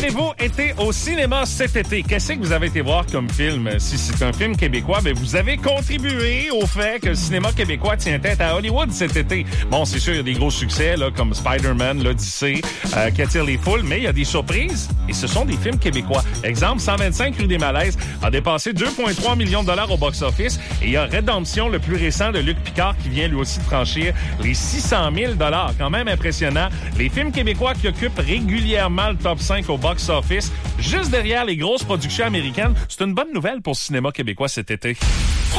avez-vous été au cinéma cet été? Qu'est-ce que vous avez été voir comme film? Si c'est un film québécois, ben vous avez contribué au fait que le cinéma québécois tient tête à Hollywood cet été. Bon, c'est sûr, il y a des gros succès là, comme Spider-Man, l'Odyssée, qui attire les foules, mais il y a des surprises et ce sont des films québécois. Exemple, 125 rue des Malaises a dépassé 2,3 millions de dollars au box-office et il y a Rédemption, le plus récent de Luc Picard, qui vient lui aussi de franchir les 600 000 dollars. Quand même impressionnant. Les films québécois qui occupent régulièrement le top 5 au box-office, juste derrière les grosses productions américaines. C'est une bonne nouvelle pour le cinéma québécois cet été.